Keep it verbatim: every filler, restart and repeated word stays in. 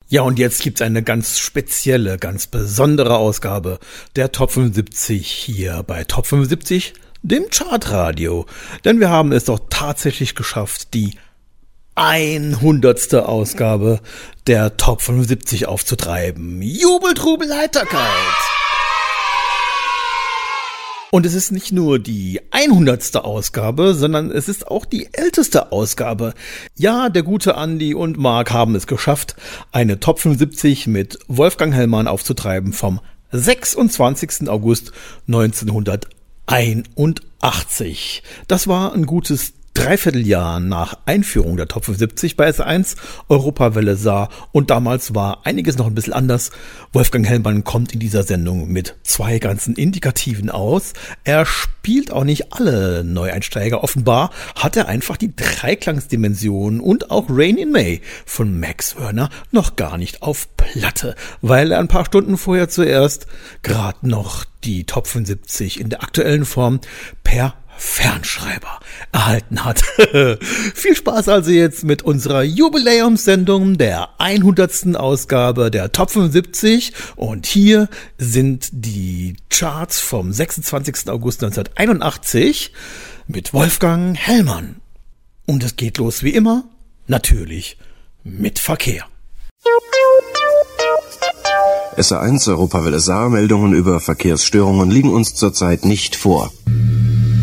Ja, und jetzt gibt's eine ganz spezielle, ganz besondere Ausgabe der Top fünfundsiebzig hier bei Top fünfundsiebzig, dem Chartradio. Denn wir haben es doch tatsächlich geschafft, die hundertste Ausgabe der Top fünfundsiebzig aufzutreiben. Jubel, Trubel, Heiterkeit! Und es ist nicht nur die hundertste Ausgabe, sondern es ist auch die älteste Ausgabe. Ja, der gute Andi und Marc haben es geschafft, eine Top fünfundsiebzig mit Wolfgang Hellmann aufzutreiben vom sechsundzwanzigsten August neunzehnhunderteinundachtzig. Das war ein gutes Dreivierteljahr nach Einführung der Top fünfundsiebzig bei S eins Europawelle sah, und damals war einiges noch ein bisschen anders. Wolfgang Hellmann kommt in dieser Sendung mit zwei ganzen Indikativen aus. Er spielt auch nicht alle Neueinsteiger. Offenbar hat er einfach die Dreiklangsdimension und auch Rain in May von Max Wörner noch gar nicht auf Platte, weil er ein paar Stunden vorher zuerst gerade noch die Top fünfundsiebzig in der aktuellen Form per Fernschreiber erhalten hat. Viel Spaß also jetzt mit unserer Jubiläumssendung der hundertsten Ausgabe der Top fünfundsiebzig, und hier sind die Charts vom sechsundzwanzigsten August neunzehnhunderteinundachtzig mit Wolfgang Hellmann. Und es geht los wie immer, natürlich mit Verkehr. S eins Europawelle Saar, Meldungen über Verkehrsstörungen liegen uns zurzeit nicht vor.